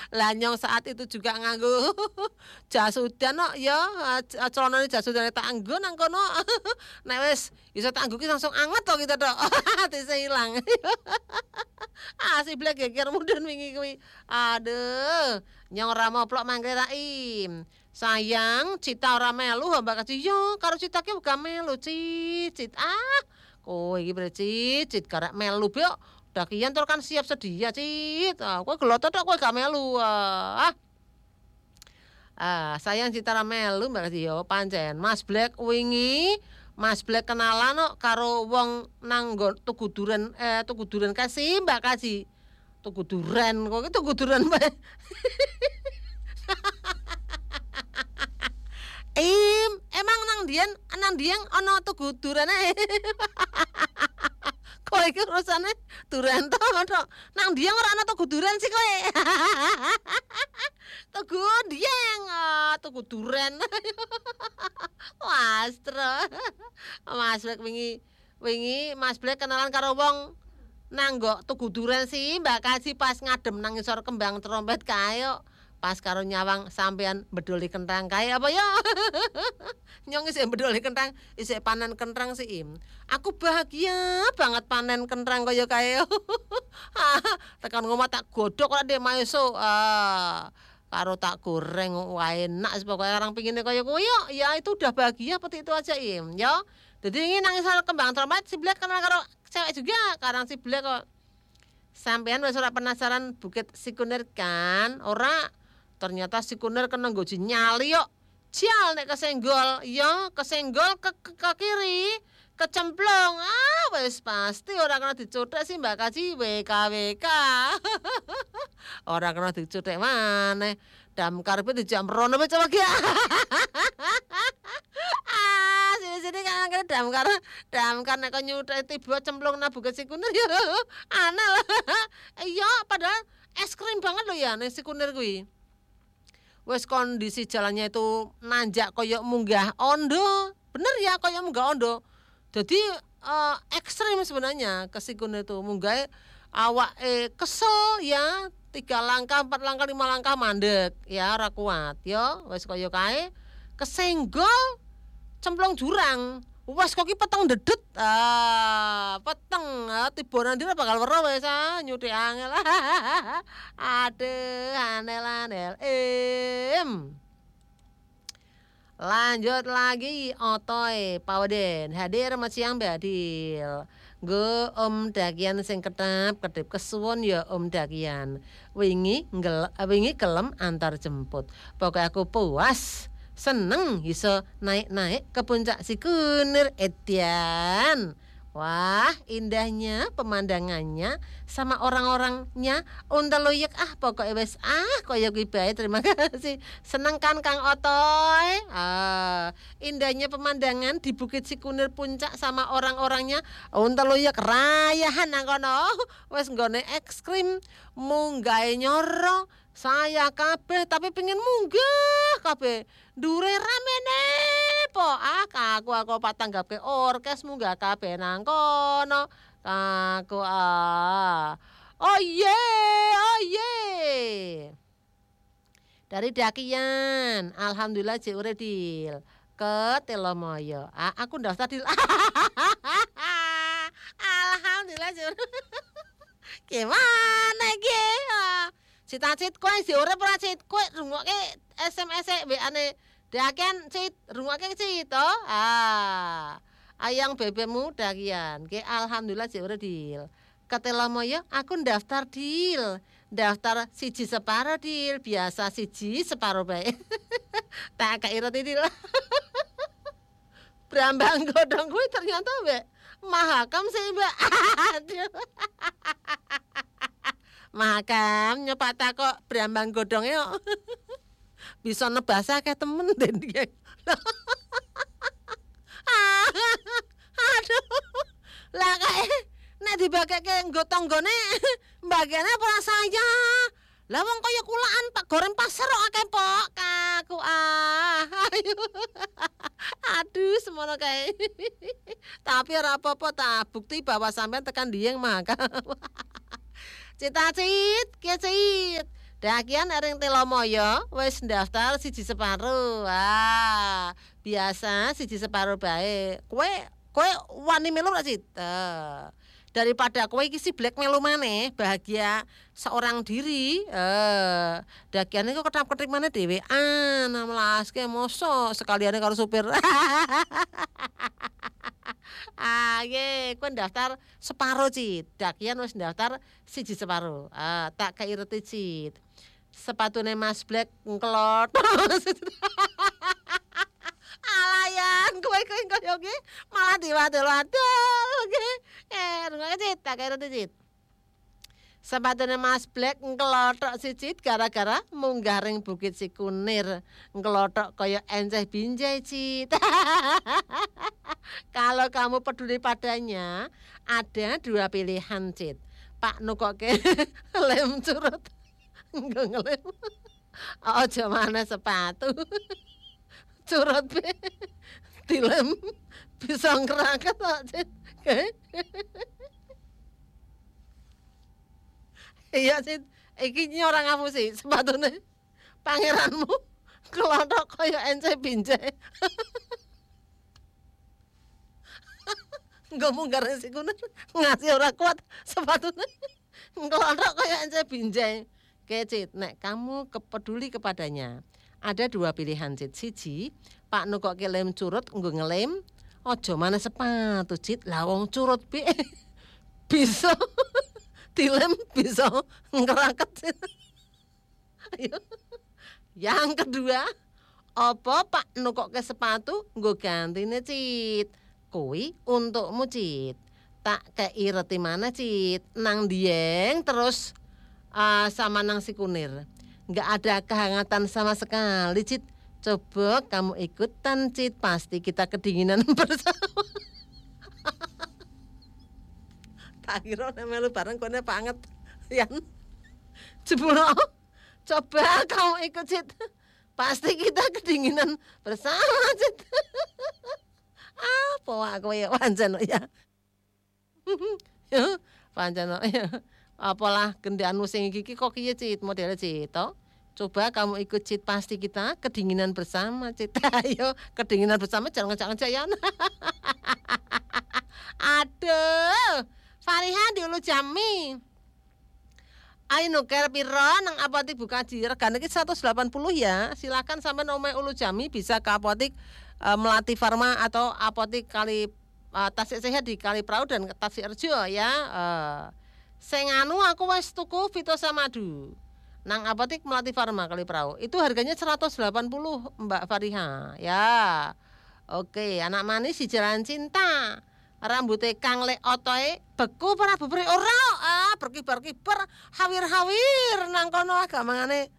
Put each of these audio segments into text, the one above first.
Lah nyong saat itu juga nganggo jas udan no ya celana jas udan tak nganggo nang kono. Nek wis iso tak nggo ki langsung anget to kita tok. Tise ilang. Si blek geger mudun wingi kuwi. Aduh, nyong ora moplok mangke Raim. Sayang, Cita ora melu Mbak Kaji. Yo, karo Cita ki uga melu, Cit. Kowe iki bre Cit karek melu yo. Dakian tur kan siap sedia, Cit. Kowe gelotot tok kowe gak melu. Sayang Cita ora melu Mbak Kaji yo pancen. Mas Black wingi Mas Black kenalan no, karo wong nang tuku duren kasih Mbak Kaji. Tuku duren, kok tuku duren bae. Emang nang dieng ana tuku durene. Kowe iki urusane duren to. Nang dieng ora ana tuku duren sih kowe. Tuku dieng, tuku duren. Wastro. Mas Black wingi Mas Black kenalan karo wong nang tuku duren sih Mbak Kaji pas ngadem nang ngisor kembang trompet kae kok. Pas karo nyawang sampean bedoli kentang kae apa ya? Nyong isih bedoli kentang, isih panen kentang sih Aku bahagia banget panen kentang kaya kae. Tekan ngomah tak godhok ora ndek maeso. Karo tak goreng wae enak pokoke orang pingine kaya kowe ya itu udah bahagia seperti itu aja ya. Jadi ini nangis kembang trompet si Black kenal karo cewek juga, karang si Black kok. Sampean wis ora penasaran Bukit Sikuner kan? Ora. Ternyata Sikuner kena nggo nyali kok. Jal nek kesenggol, ya kesenggol ke kiri, kecemplung. Wis pasti ora kena dicuthek sih Mbak Kaji WKWK. Ora kena dicuthek maneh. Damkar pe dijak mrono pe coba ki. Sini kan damkar nek kok nyuthek tiba cemplung nang Bukit Sikuner ya aneh lah. Iya padahal es krim banget loh ya nek Sikuner kuwi. Wes kondisi jalannya itu nanjak koyok munggah ondo, bener ya koyok munggah ondo. Jadi ekstrim sebenarnya ke Sikuner itu munggah awak kesel ya 3 langkah 4 langkah 5 langkah mandek ya ora kuat ya wes koyok kae kesenggol cemplung jurang. Wes kok ki peteng dedet. Peteng tibonan dina bakal weruh wis nyuthik angel. Aduh, anel-anel. Lanjut lagi Otoy Pawden hadir siang Mbak Adil. Nggo Om Dakian sing kedip kesuwun ya Om Dakian. Wingi kelem antar jemput. Pokoke aku puas. Seneng iso naik-naik ke puncak Sikuner Edian. Wah, indahnya pemandangannya sama orang-orangnya untaloyek pokoknya wes koyo kuwi bae. Terima kasih. Seneng kan Kang Otoy? Indahnya pemandangan di Bukit Sikuner puncak sama orang-orangnya untaloyek rayahan nang kono. Wes nggone ekstrim munggahe nyoro. Saya kabeh tapi pengen munggah kabeh. Dure ramene po. Aku patanggapke orkes munggah kabeh nang kono. Aku Oh ye. Dari Dakian, alhamdulillah jek urip Dil. Ke Telomoyo. Aku daftar Dil. Alhamdulillah jek. Gimana iki? Cita-cit kowe si urip ora cit kowe rungokke SMS WA-ne Dakian cit rungokke cit to. Ayang bebemu Dakian. Ke alhamdulillah jek urip Dil. Ketelamoyo aku daftar Dil. Daftar siji separo Dil, biasa siji separo bae. Tak kairot Dil. Brambang godhong kuwi ternyata Mbak Mahakam sih Mbak. Aduh. Mahakam nyepat kok brambang godhonge kok. Bisa nebasa kayak temen den dia. Aduh. Lah kae nek dibageke nggo tanggane bagiane apa saya. Lah wong kaya kulaan Pak goreng pasar kok akeh pok kaku Ayo. Aduh semono kae. Tapi ora apa-apa ta bukti bahwa sampean tekan Dieng Mahakam. Cita-cit, kecit. Dakian ring Telomoyo wis ndaftar siji separo. Ah, biasa siji separo bae. Kowe wani melu ra Cid? Daripada kowe iki si black melu maneh, bahagia seorang diri. Dakiane kok ketap-ketip maneh dhewean, mlaske mosok sekaliane karo supir. Nggih, kowe ndaftar separo Cid. Dakian wis ndaftar siji separo. Tak kei reti Cid. Sepatune Mas Black ngklot. Alayan kowe kaya iki malah diwadul-wadul nggih. Rungokke Cid, tak kei reti Cid. Sepatune Mas Black ngklothok si Cid gara-gara munggah ring Bukit Sikunir. Ngklothok kaya enceh binjai Cid. Kalau kamu peduli padanya, ada dua pilihan Cid. Pak nukoke lem curut. Nggo ngelem. Aja maneh sepatu. Curut be. Dilem bisa ngeraket kok Cid. Iya Cid, iki nyora ngapusi sepatune pangeranmu kelothok kaya enceh binjai. Nggo munggah resikono ngasih ora kuat sepatune kelothok kaya enceh binjai. Oke Cid, nek kamu peduli kepadanya, ada dua pilihan Cid. Siji, Pak nukoke lem curut nggo ngelem, aja maneh sepatu Cid. Lah wong curut bi bisa dilem bisa ngeraket. Ayo. Yang kedua, apa Pak nukoke sepatu nggo gantine Cid. Kuwi untukmu Cid. Tak kei reti mana Cid. Nang Dieng terus sama nang Sikunir. Nggak ada kehangatan sama sekali Cid. Coba kamu ikutan Cid, pasti kita kedinginan bersama. Tak kira nek melu bareng kene banget. Yan. Jebul. Coba kamu ikut Cid. Pasti kita kedinginan bersama Cid. Apa kowe pancen ya. Yo, pancen ya. Apalah gendeanmu sing iki kok kiye Cid modele Cid to? Coba kamu ikut Cid, pasti kita kedinginan bersama Cid. Ayo, kedinginan bersama jangan ngejak-ngejayan. Aduh. Fariha di Ulu Jami. Ayo nuker piro nang apotik Bukaji. Regane iki 180 ya. Silakan sampai nomor Ulu Jami bisa ke apotik Melati Farma atau apotik Kali Tasik Sehat di Kali Perahu dan Tasik Rejo ya. Sing anu aku wis tuku Fitosamadu nang apotik Melati Farma Kali Perahu. Itu harganya 180 Mbak Fariha ya. Oke, anak manis di Jalan Cinta. Rambutnya kang lek otoe beku para bubri ora berkibar-kibar hawir-hawir nang kono agamane.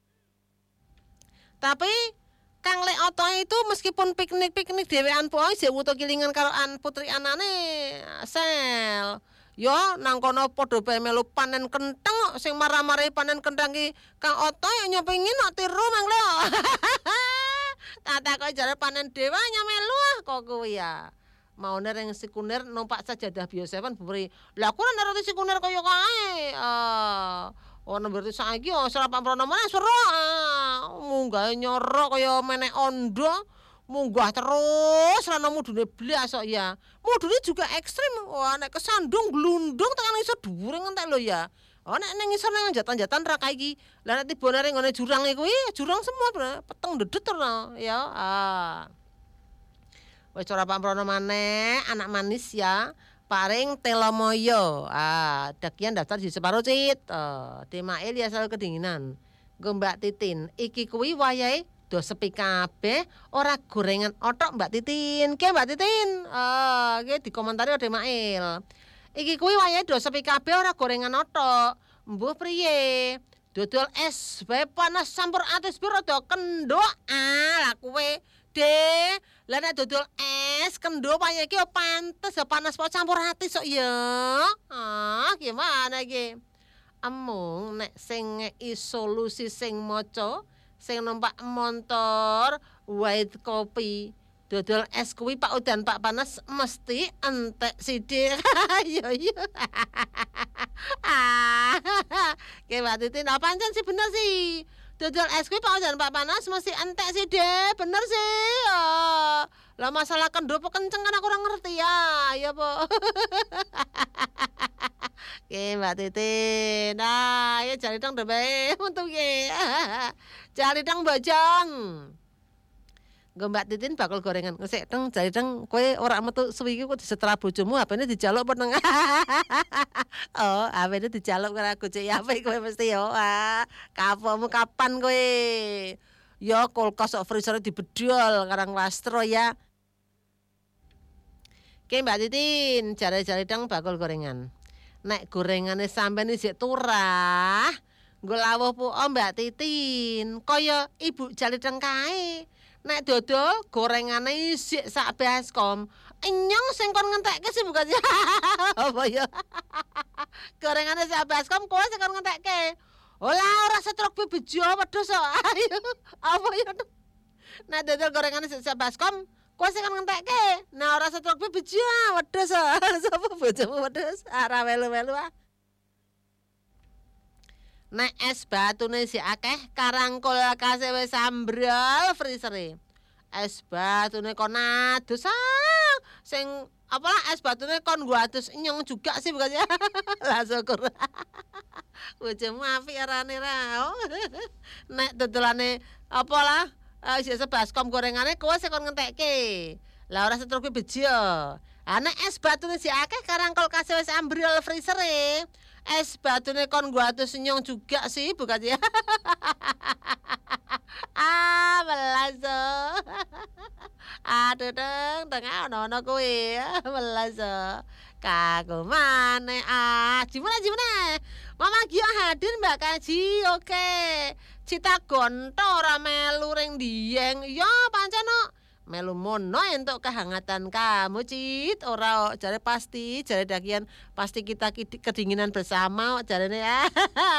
Tapi kang lek otoe itu meskipun piknik-piknik dhewean poe jek wuto kilingan karo putri anane sel. Yo nang kono padha bae melu panen kentheng sing marah-marahi panen kentheng ki Kang otoe nyopengin nok tiru mang lho. Tak kok jare panen dewa nyamelu kok kuwi ya. Maune ring Sikunir numpak sajadah biasa pan bubri. Lah aku ora ngerti Sikunir kaya kae. Ono berarti saiki serapan prono meneh sero. Munggah nyorok kaya menek ondo. Munggah terus rana mudune blas kok ya. Mudune juga ekstrim. Wah nek kesandung glundung tekan iso dhuwur ngentek lho ya. Nek ning isor nang jatan-jatan ra kae iki. Lah nek tibone ring ngene jurang iku jurang semua peteng dedet ora ya. Wis ora pamrono maneh, anak manis ya. Paring Telomoyo. Dakian daftar di separo Cid. Demail ya selalu kedinginan. Nggo Mbak Titin, iki kuwi wayahe do sepi kabeh, ora gorengan othok Mbak Titin. Ke Mbak Titin? Iki dikomentari Demail. Iki kuwi wayahe do sepi kabeh ora gorengan othok. Mbuh priye? Dodol es bae panas campur atis bir rada kendhok. Lah kowe De, lah nek dodol es kendo paye iki pantes ya panas kok campur ati sok ya. Gimana iki? Emung nek sing ngeki solusi sing maca, sing numpak motor white kopi, Dodol es kuwi Pak udan Pak panas mesti entek sidik. Iya iya. Ah, Ki Mbak Titin, apa pancen sih bener sih. Dodol es kuwi Pak udan Pak panas mesti entek sidik, bener sih. Oh. Lah masalah kendho apa kenceng kan aku ora ngerti ya. Ya apa? Oke, Mbak Titin. Nah, ya jali dong bae untuk ye. Jali dong bojong. Nggo Mbak Titin bakul gorengan. Sik dong jali dong kowe ora metu suwi iki kok disetra bojomu HP-ne dijaluk apa nang. Oh, HP-ne dijaluk karo aku cek HP kowe mesti yo. Kapomu kapan kowe? Ya kulkas kok freezer dibedol karang wastro ya. Oke Mbak Titin, jare-jare dong bakul gorengan. Nek gorengane sampeyan isih turah, nggo lawuh po Mbak Titin, kaya Ibu Jalideng kae. Nek dodol gorengane isih sak baskom, enyong sing kon ngentekke sih bukan apa ya. Gorengane sak baskom kowe sing kon ngentekke. Olah ora setruk bejo wedhus kok. Ayo, apa ya. Nek dodol gorengane sak baskom, kowe sing ngentekke. Nah ora setruk bejo wedhus kok. Sapa bojomu wedhus? Ora melu-melu ah. Nek es batune si akeh karangkul kase wis ambrol freezere. Es batune kon adus sing apalah es batune kon nggo adus nyong juga sih bukan ya. Lah syukur. Bojomu apik arane ra. Nek dodolane apalah isih sebaskom gorengane kowe sing kon ngentekke. Lah ora setruk bejo. Ana es batune si akeh karangkul kase wis ambrol freezere. Es batune kon gua atus senyong juga sih bukan ya. Melas. Aduh deng tengah ono kuwi. Melas. Kaku maneh. Gimana? Mama Gio hadir Mbak Kaji. Oke. Cita gonto ora melu ring Dieng. Ya pancen melu mono entuk kehangatan kamu Cit ora jare pasti jare dakian pasti kita kedinginan bersama jarene ya.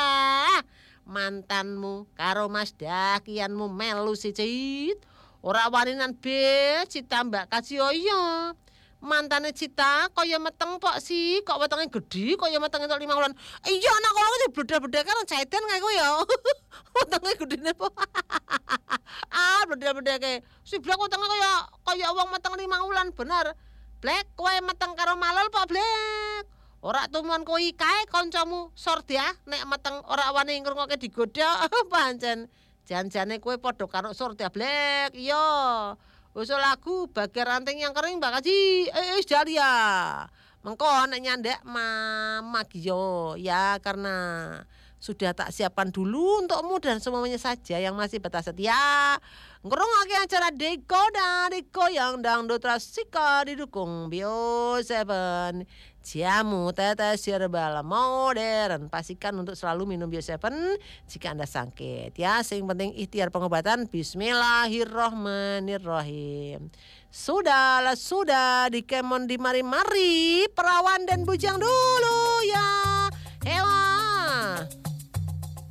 Mantanmu karo Mas Dakianmu melu si Cit ora waninan be Cita Mbak Kasioyo mantane Cita kaya meteng pok sih kok wetenge gedhi kaya meteng entuk 5 wulan iya anak kula iki bledak-bledak karo jaiten kae ku ya wetenge gedine po bledak-bledake si blek wetenge kaya wong meteng 5 wulan bener Blek kowe meteng karo malol pok Blek ora tumuan kowe kae kancamu Sordia nek meteng ora wani ngrungokke digoda pancen janjane kowe padha karo Sordia Blek iya usul lagu bagian ranting yang kering Mbak Kaji Dalia mengko nek nyandek Mama Gio ya karena sudah tak siapkan dulu untukmu dan semuanya saja yang masih betah setia ngerungokke acara Deko yang dangdut rasika didukung Bio 7 jamu tetes herbal modern pastikan untuk selalu minum Bio 7 jika Anda sakit ya sing penting ikhtiar pengobatan bismillahirrohmanirrohim sudah di kemon di mari-mari perawan dan bujang dulu ya hewan